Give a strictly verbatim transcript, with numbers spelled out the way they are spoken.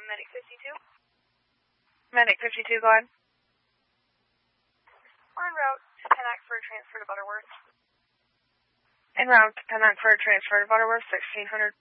Medic fifty-two. Medic fifty-two, go ahead. We're en route to Pennock for a transfer to Butterworth. En route to Pennock for a transfer to Butterworth, sixteen hundred.